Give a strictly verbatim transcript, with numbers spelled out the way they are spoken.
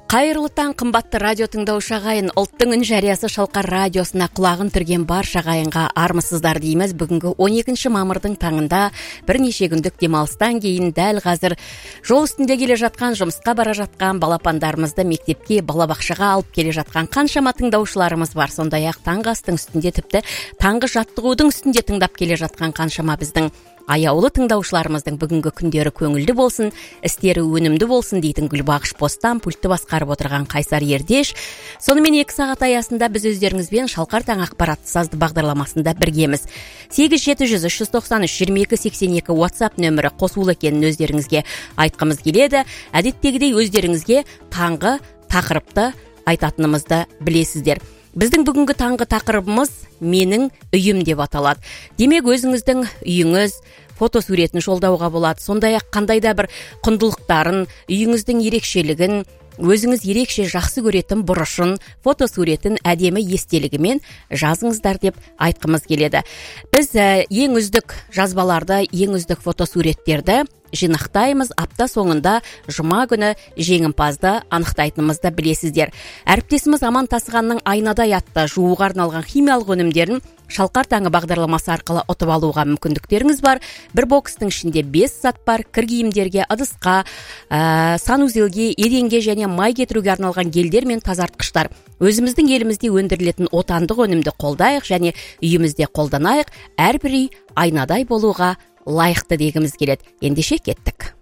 Қайырлы таң, қымбатты радио тыңдаушы ағайын. Ұлттың үн жариясы Шалқар радиосына құлағын түрген барша ағайынға армысыздар дейміз. Бүгінгі он екінші мамырдың таңында бірнеше күндік демалыстан кейін дәл қазір жол үстінде келе жатқан, жұмысқа бара жатқан балапандарымызды мектепке, балабақшаға алып келе жатқан қаншама тыңдаушыларымыз бар. Сондай-ақ таңғы астың үстінде, тіпті таңғы жаттығудың үстінде тыңдап келе жатқан қаншама біздің аяулы тыңдаушыларымыздың бүгінгі күндері көңілді болсын, істері өнімді болсын дейтін Гүлбағыш постан пультті басқарып отырған Қайсар Ердеш. Сонымен екі сағат аясында біз өздеріңізбен Шалқар таң ақпаратты сазды бағдарламасында біргеміз. сегіз жеті жүз үш жүз тоқсан үш жиырма екі сексен екі WhatsApp нөмірі қосулы екенін өздеріңізге айтқымыз келеді. Әдеттегідей өздеріңізге таңғы тақырыпты айтатынымызды білесіздер. Біздің бүгінгі таңғы тақырыбымыз менің үйім деп аталады. Демек, өзіңіздің үйіңіз фотосуретін жолдауға болады. Сондай-ақ қандай да бір құндылықтарын, үйіңіздің ерекшелігін, өзіңіз ерекше жақсы көретін бұрышын, фотосуретін әдемі естелігімен жазыңыздар деп айтқымыз келеді. Біз ең үздік жазбаларды, ең үздік фотосуреттерді жинақтаймыз. Апта соңында жұма күні жеңімпазды анықтайтынымызды білесіздер. Әріптесіміз Аман Тасығанның айнадай атты жууға арналған химиялық өнімдерін Шалқар таңы бағдарламасы арқылы ұтып алуға мүмкіндіктеріңіз бар. Бір бокстың ішінде бес зат бар. Кір киімдерге, ыдысқа, ә, санузелге, еденге және май кетіруге арналған гельдер мен тазартқыштар. Өзіміздің елімізде өндірілетін отандық өнімді қолдайық және үйімізде қолданайық. Әрбір үй айнадай болуға лайықты дегіміз келеді. Ендеше кеттік.